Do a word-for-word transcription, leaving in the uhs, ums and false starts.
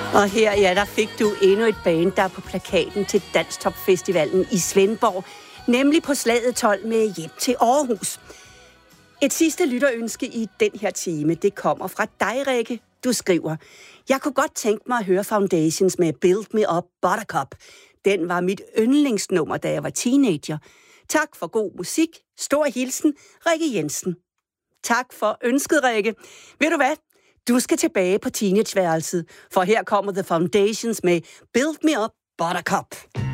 Og her, ja, der fik du endnu et band, der er på plakaten til Danstopfestivalen i Svendborg, nemlig på slaget tolv med Hjem til Aarhus. Et sidste lytterønske i den her time, det kommer fra dig, Rikke. Du skriver: Jeg kunne godt tænke mig at høre Foundations med Build Me Up Buttercup. Den var mit yndlingsnummer, da jeg var teenager. Tak for god musik. Stor hilsen, Rikke Jensen. Tak for ønsket, Rikke. Ved du hvad? Du skal tilbage på teenageværelset, for her kommer The Foundations med Build Me Up Buttercup.